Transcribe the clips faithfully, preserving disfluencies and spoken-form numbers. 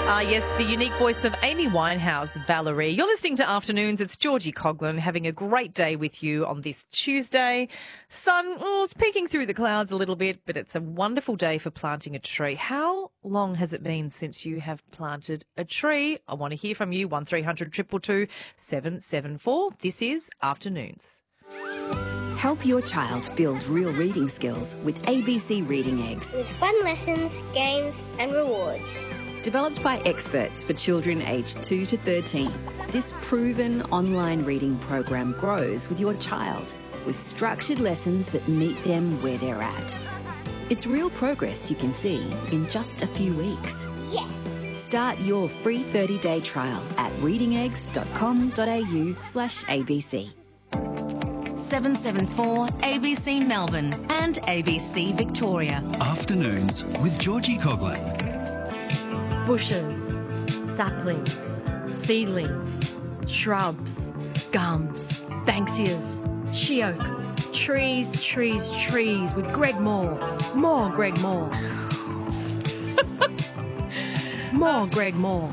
Ah, yes, the unique voice of Amy Winehouse, Valerie. You're listening to Afternoons. It's Georgie Coughlin having a great day with you on this Tuesday. Sun, oh, it's peeking through the clouds a little bit, but it's a wonderful day for planting a tree. How long has it been since you have planted a tree? I want to hear from you. one three hundred two two two seven seven four. This is Afternoons. Help your child build real reading skills with A B C Reading Eggs. With fun lessons, games and rewards. Developed by experts for children aged two to thirteen, this proven online reading program grows with your child with structured lessons that meet them where they're at. It's real progress you can see in just a few weeks. Yes! Start your free thirty-day trial at readingeggs.com.au slash ABC. seven seven four A B C Melbourne and A B C Victoria. Afternoons with Georgie Coughlin. Bushes, saplings, seedlings, shrubs, gums, banksias, she oak, trees, trees, trees with Greg Moore. More Greg Moore. More Greg Moore.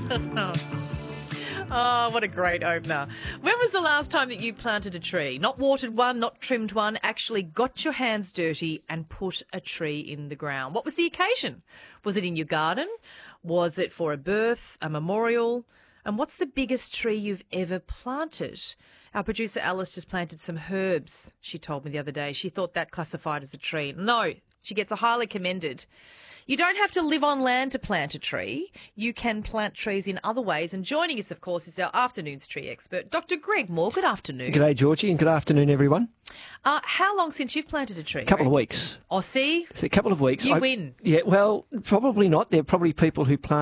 Oh, what a great opener. When was the last time that you planted a tree? Not watered one, not trimmed one, actually got your hands dirty and put a tree in the ground. What was the occasion? Was it in your garden? Was it for a birth, a memorial? And what's the biggest tree you've ever planted? Our producer Alice just planted some herbs, she told me the other day. She thought that classified as a tree. No, she gets a highly commended. You don't have to live on land to plant a tree. You can plant trees in other ways. And joining us, of course, is our afternoons tree expert, Doctor Greg Moore. Good afternoon. G'day, Georgie, and good afternoon, everyone. Uh, how long since you've planted a tree? A couple Greg? of weeks. Oh, see? It's a couple of weeks. You I, win. Yeah, well, probably not. There are probably people who plant